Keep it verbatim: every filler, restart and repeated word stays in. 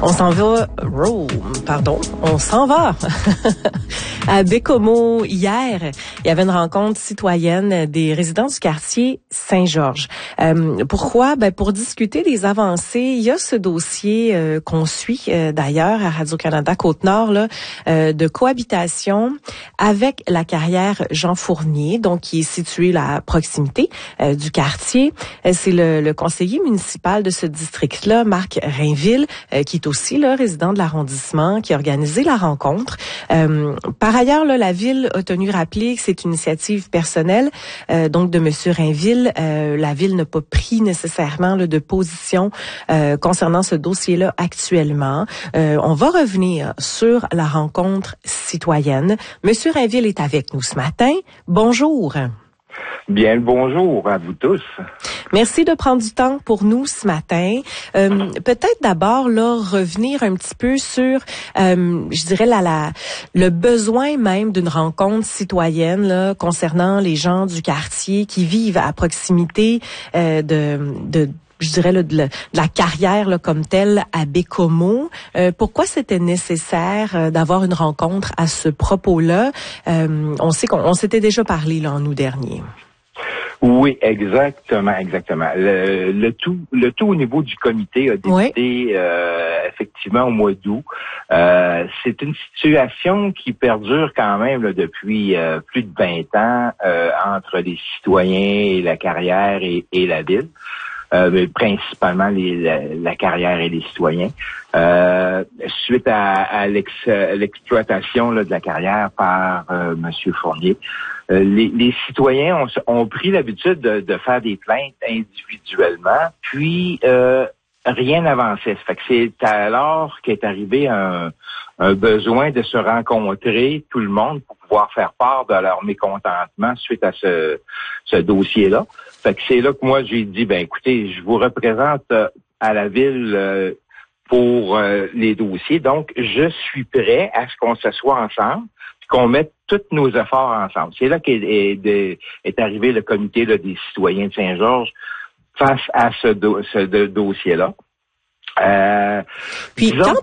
On s'en va, oh, pardon, on s'en va à Baie-Comeau hier. Il y avait une rencontre citoyenne des résidents du quartier Saint-Georges. Euh, pourquoi? Ben pour discuter des avancées. Il y a ce dossier euh, qu'on suit euh, d'ailleurs à Radio-Canada Côte-Nord là, euh, de cohabitation avec la carrière Jean Fournier, donc qui est située là, à proximité euh, du quartier. Euh, c'est le, le conseiller municipal de ce district-là, Marc Rainville, euh, qui est aussi là, résident de l'arrondissement, qui a organisé la rencontre. Euh, par ailleurs, là, la Ville a tenu à rappeler que c'est une initiative personnelle, euh, donc de M. Rainville. Euh, la Ville n'a pas pris nécessairement là, de position euh, concernant ce dossier-là actuellement. Euh, on va revenir sur la rencontre citoyenne. M. Rainville est avec nous ce matin. Bonjour. Bien le bonjour à vous tous. Merci de prendre du temps pour nous ce matin. Euh, peut-être d'abord là revenir un petit peu sur, euh, je dirais la, la le besoin même d'une rencontre citoyenne là concernant les gens du quartier qui vivent à proximité euh, de de je dirais là, de, la, de la carrière là, comme telle à Baie-Comeau. Euh, pourquoi c'était nécessaire euh, d'avoir une rencontre à ce propos-là? Euh, on sait qu'on on s'était déjà parlé là, en août dernier. Oui, exactement, exactement. Le, le tout, le tout au niveau du comité a débuté oui. euh, effectivement au mois d'août. Euh, c'est une situation qui perdure quand même là, depuis euh, plus de vingt ans euh, entre les citoyens et la carrière et, et la ville. Euh, mais principalement les, la, la carrière et les citoyens. Euh, suite à, à l'ex, l'exploitation là, de la carrière par euh, M. Fournier, euh, les, les citoyens ont, ont pris l'habitude de, de faire des plaintes individuellement, puis euh, rien n'avançait. Ça fait que c'est alors qu'est arrivé un, un besoin de se rencontrer tout le monde pour pouvoir faire part de leur mécontentement suite à ce, ce dossier-là. Fait que c'est là que moi j'ai dit, ben écoutez, je vous représente euh, à la ville euh, pour euh, les dossiers, donc je suis prêt à ce qu'on s'assoie ensemble, puis qu'on mette tous nos efforts ensemble. C'est là qu'est est, est arrivé le comité là, des citoyens de Saint-Georges face à ce, do, ce de, dossier-là. Euh, puis quand